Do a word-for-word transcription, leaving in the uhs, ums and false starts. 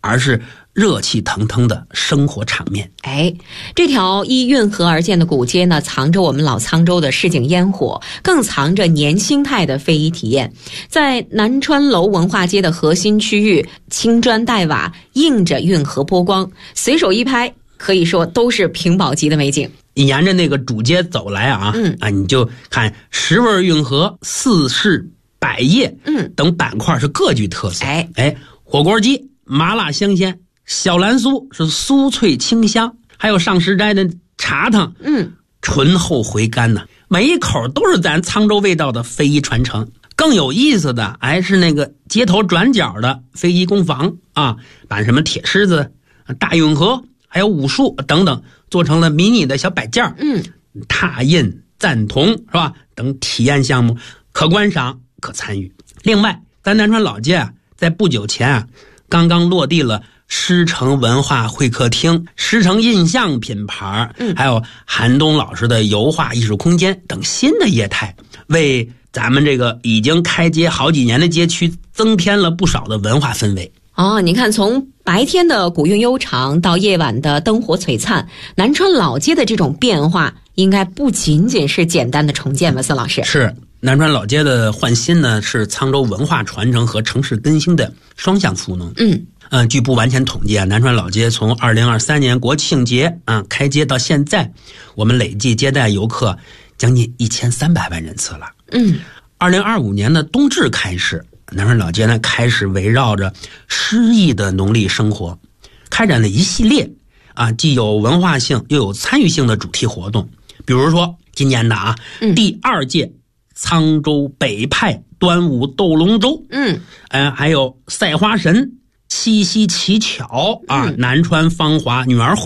而是热气腾腾的生活场面。 哎，这条依运河而建的古街呢，藏着我们老沧州的市井烟火，更藏着年轻态的非遗体验。在南川楼文化街的核心区域，青砖黛瓦映着运河波光，随手一拍可以说都是屏保级的美景。 你沿着那个主街走来啊， 嗯啊，你就看十味运河、四市百业， 嗯等板块是各具特色。 哎哎，火锅鸡麻辣香鲜，小蓝酥是酥脆清香，还有上食斋的茶汤， 嗯， 醇厚回甘呢，每一口都是咱沧州味道的非遗传承。更有意思的，哎，是那个街头转角的非遗工坊啊，把什么铁狮子、大运河，还有武术等等，做成了迷你的小摆件， 嗯， 拓印、赞同是吧？等体验项目，可观赏可参与。另外，咱南川老街啊，在不久前啊，刚刚落地了狮城文化会客厅、狮城印象品牌， 嗯， 还有韩东老师的油画艺术空间等新的业态，为咱们这个已经开街好几年的街区增添了不少的文化氛围。 哦，你看，从白天的古韵悠长到夜晚的灯火璀璨，南川老街的这种变化，应该不仅仅是简单的重建吧，孙老师？ 是，南川老街的换新呢，是沧州文化传承和城市更新的双向赋能。 嗯。 呃，据不完全统计啊，南川老街从二零二三年国庆节啊开街到现在，我们累计接待游客将近一千三百万人次了。 嗯， 二零二五年的冬至开始，南川老街呢开始围绕着诗意的农历生活，开展了一系列啊既有文化性又有参与性的主题活动。比如说今年的啊、嗯、第二届沧州北派端午斗龙舟， 嗯， 呃，还有赛花神、七夕乞巧啊，南川芳华女儿会。